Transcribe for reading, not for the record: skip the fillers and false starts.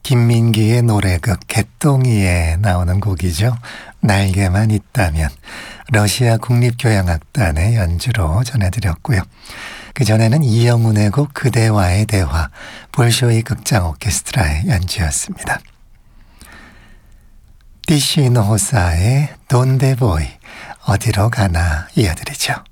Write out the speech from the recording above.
김민기의 노래극 개똥이에 나오는 곡이죠. 날개만 있다면. 러시아 국립교향악단의 연주로 전해드렸고요. 그전에는 이영훈의 곡 그대와의 대화, 볼쇼이 극장 오케스트라의 연주였습니다. 디시노호사의 돈데보이, 어디로 가나 이어드리죠.